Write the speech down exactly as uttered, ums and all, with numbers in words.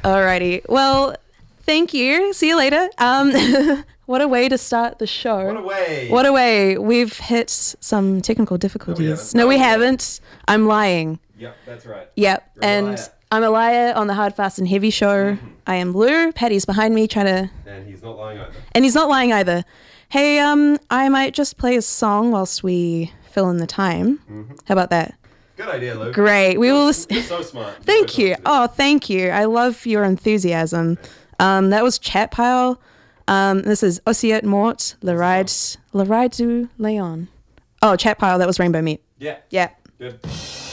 Alrighty. Well, thank you. See you later. Um, what a way to start the show. What a way. What a way. We've hit some technical difficulties. No, we no, we haven't. haven't. I'm lying. Yep, that's right. Yep. You're a and liar. I'm a liar on the Hard, Fast and Heavy show. Mm-hmm. I am Lou. Patty's behind me trying to... And he's not lying either. And he's not lying either. Hey, um, I might just play a song whilst we fill in the time. Mm-hmm. How about that? Good idea, Luke. Great. We will... You're so smart. Thank You're you. so Oh, thank you. I love your enthusiasm. Um, that was Chat Pile. Um, this is Ossiet Mort, Le Ride, Le Ride du Leon. Oh, Chat Pile, that was Rainbow Meat. Yeah. Yeah. Good.